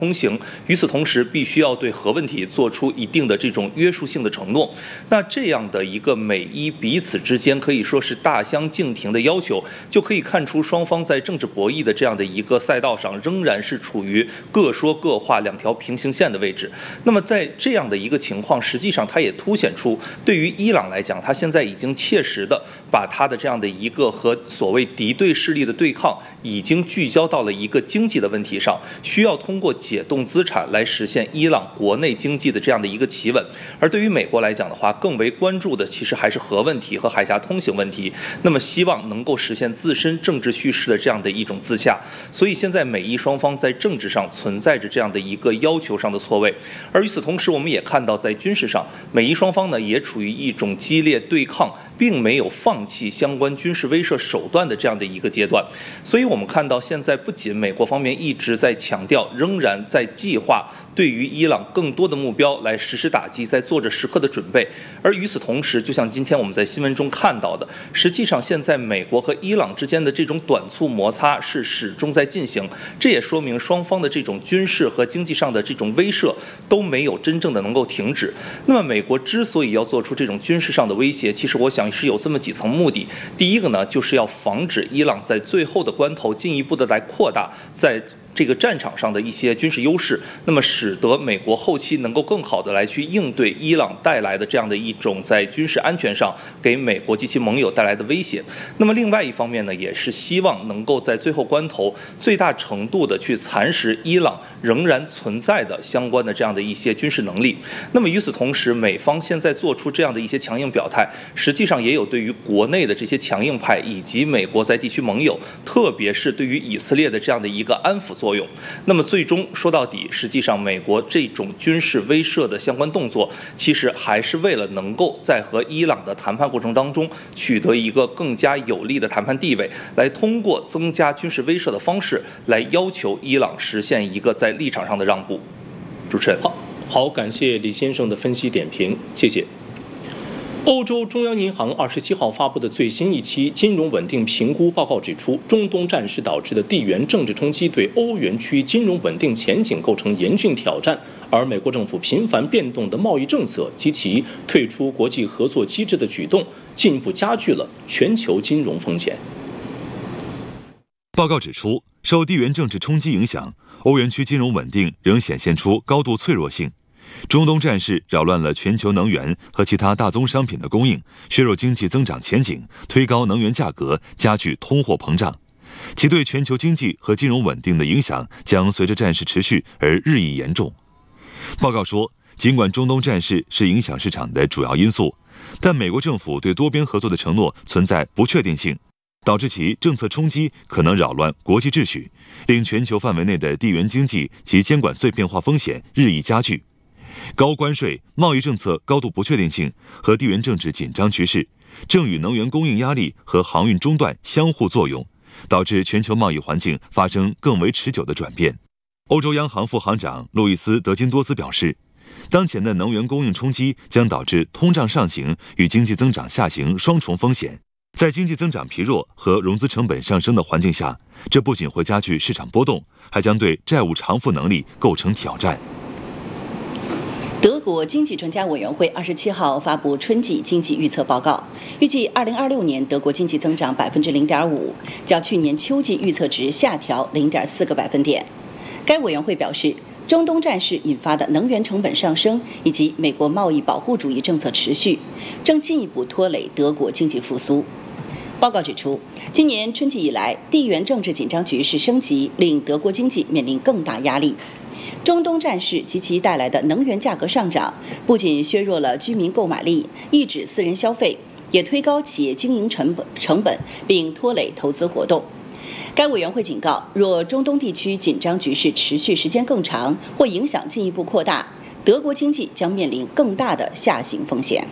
通行，与此同时，必须要对核问题做出一定的这种约束性的承诺。那这样的一个美伊彼此之间可以说是大相径庭的要求，就可以看出双方在政治博弈的这样的一个赛道上，仍然是处于各说各话、两条平行线的位置。那么在这样的一个情况，实际上它也凸显出，对于伊朗来讲，它现在已经切实的把它的这样的一个和所谓敌对势力的对抗，已经聚焦到了一个经济的问题上，需要通过解冻资产来实现伊朗国内经济的这样的一个企稳。而对于美国来讲的话，更为关注的其实还是核问题和海峡通行问题，那么希望能够实现自身政治叙事的这样的一种自洽。所以现在美伊双方在政治上存在着这样的一个要求上的错位。而与此同时，我们也看到在军事上，美伊双方呢也处于一种激烈对抗，并没有放弃相关军事威慑手段的这样的一个阶段。所以我们看到现在不仅美国方面一直在强调，仍然在计划对于伊朗更多的目标来实施打击，在做着时刻的准备。而与此同时，就像今天我们在新闻中看到的，实际上现在美国和伊朗之间的这种短促摩擦是始终在进行，这也说明双方的这种军事和经济上的这种威慑都没有真正的能够停止。那么美国之所以要做出这种军事上的威胁，其实我想是有这么几层目的。第一个呢，就是要防止伊朗在最后的关头进一步的来扩大在这个战场上的一些军事优势，那么使得美国后期能够更好的来去应对伊朗带来的这样的一种在军事安全上给美国及其盟友带来的威胁。那么另外一方面呢，也是希望能够在最后关头最大程度的去蚕食伊朗仍然存在的相关的这样的一些军事能力。那么与此同时，美方现在做出这样的一些强硬表态，实际上也有对于国内的这些强硬派以及美国在地区盟友，特别是对于以色列的这样的一个安抚作用。那么最终说到底，实际上美国这种军事威慑的相关动作，其实还是为了能够在和伊朗的谈判过程当中取得一个更加有利的谈判地位，来通过增加军事威慑的方式来要求伊朗实现一个在立场上的让步。主持人， 好，感谢李先生的分析点评，谢谢。欧洲中央银行27号发布的最新一期金融稳定评估报告指出，中东战事导致的地缘政治冲击对欧元区金融稳定前景构成严峻挑战，而美国政府频繁变动的贸易政策及其退出国际合作机制的举动，进一步加剧了全球金融风险。 报告指出，受地缘政治冲击影响，欧元区金融稳定仍显现出高度脆弱性。中东战事扰乱了全球能源和其他大宗商品的供应，削弱经济增长前景，推高能源价格，加剧通货膨胀。其对全球经济和金融稳定的影响将随着战事持续而日益严重。报告说，尽管中东战事是影响市场的主要因素，但美国政府对多边合作的承诺存在不确定性，导致其政策冲击可能扰乱国际秩序，令全球范围内的地缘经济及监管碎片化风险日益加剧。高关税、贸易政策高度不确定性和地缘政治紧张局势，正与能源供应压力和航运中断相互作用，导致全球贸易环境发生更为持久的转变。欧洲央行副行长路易斯·德金多斯表示，当前的能源供应冲击将导致通胀上行与经济增长下行双重风险。在经济增长疲弱和融资成本上升的环境下，这不仅会加剧市场波动，还将对债务偿付能力构成挑战。 德国经济专家委员会27号发布春季经济预测报告，预计2026年德国经济增长0.5%，较去年秋季预测值下调0.4个百分点。该委员会表示，中东战事引发的能源成本上升以及美国贸易保护主义政策持续，正进一步拖累德国经济复苏。报告指出，今年春季以来，地缘政治紧张局势升级，令德国经济面临更大压力。中东战事及其带来的能源价格上涨，不仅削弱了居民购买力，抑制私人消费，也推高企业经营成本，并拖累投资活动。该委员会警告，若中东地区紧张局势持续时间更长，或影响进一步扩大，德国经济将面临更大的下行风险。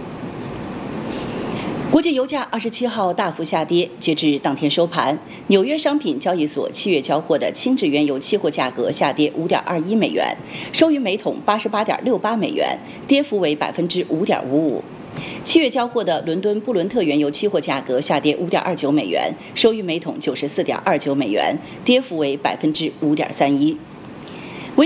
国际油价27号大幅下跌，截至当天收盘，纽约商品交易所7月交货的轻质原油期货价格下跌5.21美元，收于每桶88.68美元，跌幅为5.55%。7月交货的伦敦布伦特原油期货价格下跌5.29美元，收于每桶94.29美元，跌幅为5.31%。